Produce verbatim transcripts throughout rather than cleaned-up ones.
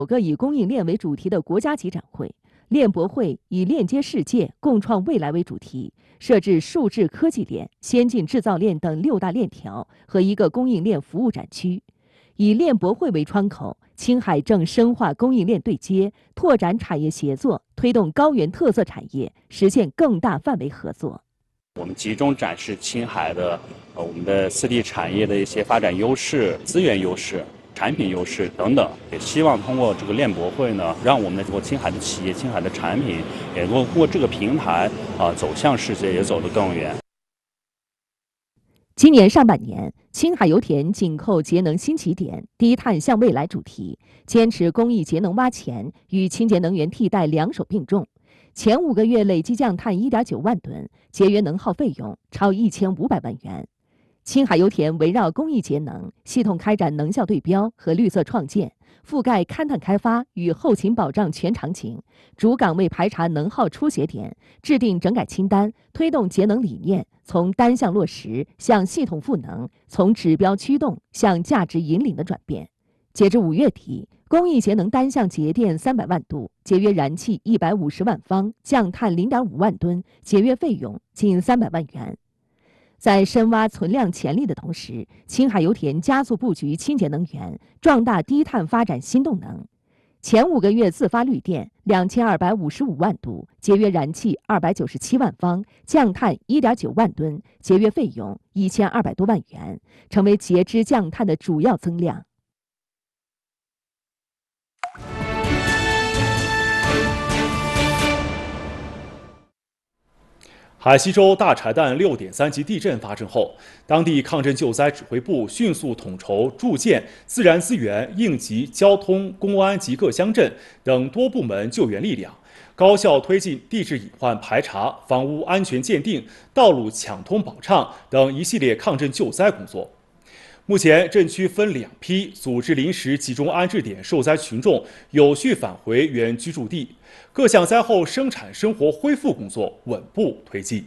首个以供应链为主题的国家级展会。链博会以链接世界、共创未来为主题，设置数字科技链、先进制造链等六大链条和一个供应链服务展区。以链博会为窗口，青海正深化供应链对接，拓展产业协作，推动高原特色产业实现更大范围合作。 我们集中展示青海的呃我们的四地产业的一些发展优势、资源优势、产品优势等等，也希望通过这个链博会呢，让我们的这个青海的企业、青海的产品也能够通过这个平台啊、呃、走向世界，也走得更远。 今年上半年，青海油田紧扣节能新起点、低碳向未来主题，坚持公益节能挖潜与清洁能源替代两手并重。前五个月累计降碳 一点九万吨，节约能耗费用超一千五百万元。青海油田围绕公益节能，系统开展能效对标和绿色创建，覆盖勘探开发与后勤保障全场景，主岗位排查能耗出血点，制定整改清单，推动节能理念从单项落实向系统赋能，从指标驱动向价值引领的转变。截至五月底，公益节能单项节电三百万度，节约燃气一百五十万方，降碳零点五万吨，节约费用近三百万元。在深挖存量潜力的同时，青海油田加速布局清洁能源，壮大低碳发展新动能。前五个月自发绿电两千二百五十五万度，节约燃气二百九十七万方，降碳一点九万吨，节约费用一千二百多万元，成为节支降碳的主要增量。 海西州大柴旦六点三级地震发生后，当地抗震救灾指挥部迅速统筹驻建自然资源、应急、交通、公安及各乡镇等多部门救援力量，高效推进地质隐患排查、房屋安全鉴定、道路抢通保畅等一系列抗震救灾工作。目前，震区分两批组织临时集中安置点，受灾群众有序返回原居住地。各项灾后生产生活恢复工作稳步推进。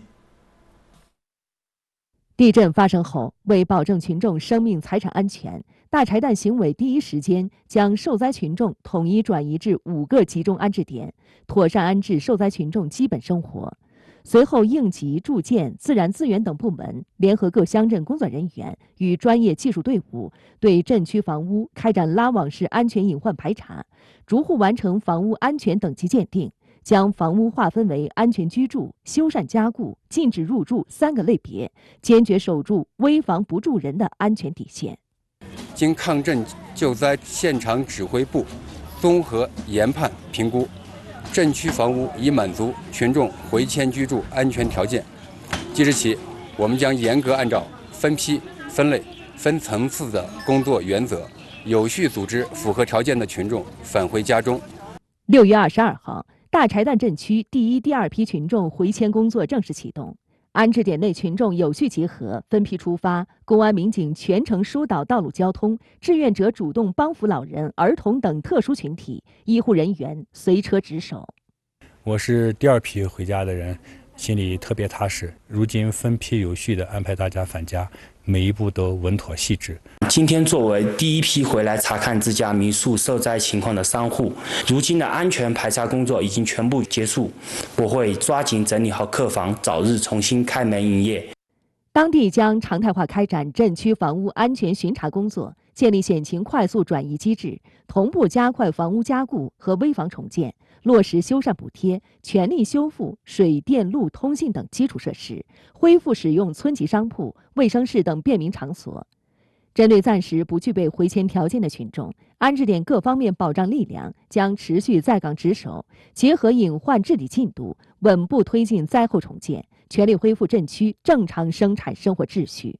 地震发生后，为保证群众生命财产安全，大柴旦行委第一时间将受灾群众统一转移至五个集中安置点，妥善安置受灾群众基本生活。随后，应急、住建、自然资源等部门联合各乡镇工作人员与专业技术队伍，对震区房屋开展拉网式安全隐患排查，逐户完成房屋安全等级鉴定，将房屋划分为安全居住、修缮加固、禁止入住三个类别，坚决守住危房不住人的安全底线。 经抗震救灾现场指挥部综合研判评估，震区房屋已满足群众回迁居住安全条件。即日起，我们将严格按照分批、分类、分层次的工作原则，有序组织符合条件的群众返回家中。 六月二十二号，大柴旦震区第一、第二批群众回迁工作正式启动。安置点内群众有序结合，分批出发，公安民警全程疏导道路交通，志愿者主动帮扶老人、儿童等特殊群体，医护人员随车值守。 我是第二批回家的人，心里特别踏实。如今分批有序地安排大家返家，每一步都稳妥细致。 今天作为第一批回来查看自家民宿受灾情况的商户，如今的安全排查工作已经全部结束，我会抓紧整理好客房，早日重新开门营业。 当地将常态化开展震区房屋安全巡查工作，建立险情快速转移机制，同步加快房屋加固和危房重建，落实修缮补贴，全力修复水电路通信等基础设施，恢复使用村级商铺、卫生室等便民场所。针对暂时不具备回迁条件的群众，安置点各方面保障力量将持续在岗值守，结合隐患治理进度，稳步推进灾后重建，全力恢复震区正常生产生活秩序。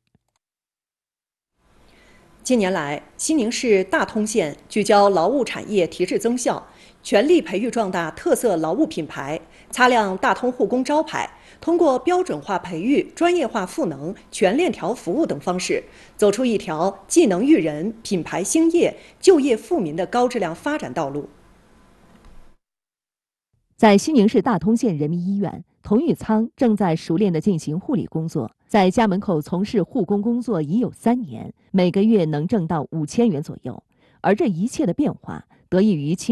近年来，西宁市大通县聚焦劳务产业提质增效，全力培育壮大特色劳务品牌，擦亮大通护工招牌，通过标准化培育、专业化赋能、全链条服务等方式，走出一条技能育人、品牌兴业、就业富民的高质量发展道路。 在西宁市大通县人民医院，童玉仓正在熟练地进行护理工作，在家门口从事护工工作已有三年，每个月能挣到五千元左右。而这一切的变化，得益于亲